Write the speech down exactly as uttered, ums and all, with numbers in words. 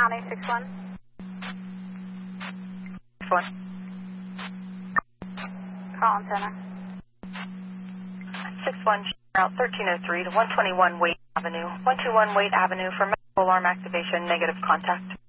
County six one. six one. Call antenna. six one, route thirteen oh three to one twenty-one Wade Avenue. one twenty-one Wade Avenue for medical alarm activation, negative contact.